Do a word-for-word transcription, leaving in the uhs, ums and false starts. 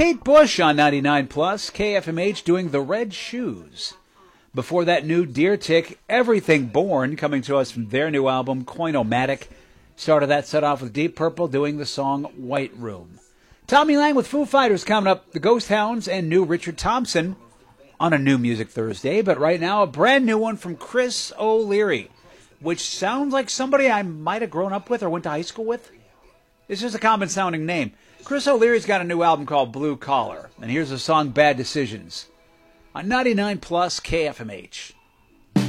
Kate Bush on ninety-nine plus, K F M H doing The Red Shoes. Before that, new Deer Tick, Everything Born, coming to us from their new album, Coinomatic. Started that set off with Deep Purple doing the song White Room. Tommy Lang with Foo Fighters coming up, the Ghost Hounds, and new Richard Thompson on a New Music Thursday. But right now, a brand new one from Chris O'Leary, which sounds like somebody I might have grown up with or went to high school with. It's just a common-sounding name. Chris O'Leary's got a new album called Blue Collar, and here's the song Bad Decisions on ninety-nine plus K F M H.